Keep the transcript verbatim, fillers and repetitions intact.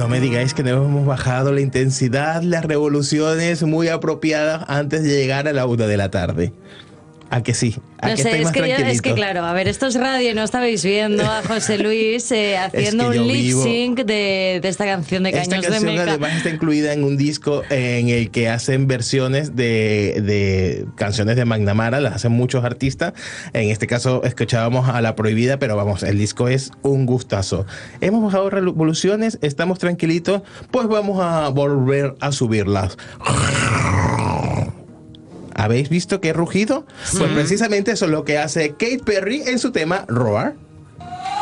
No me digáis que no hemos bajado la intensidad, las revoluciones muy apropiadas antes de llegar a la una de la tarde. ¿A que sí? ¿A No que sé, estáis es más que, yo, es tranquilitos? que claro, a ver, esto es radio y no estabais viendo a José Luis eh, haciendo Es que un yo lip vivo- sync de, de esta canción de Esta Caños de canción Meca. además está incluida en un disco en el que hacen versiones de, de canciones de McNamara, las hacen muchos artistas. En este caso escuchábamos a La Prohibida, pero vamos, el disco es un gustazo. Hemos bajado revoluciones, estamos tranquilitos, pues vamos a volver a subirlas. ¿Habéis visto qué rugido? Pues precisamente eso es lo que hace Katy Perry en su tema Roar.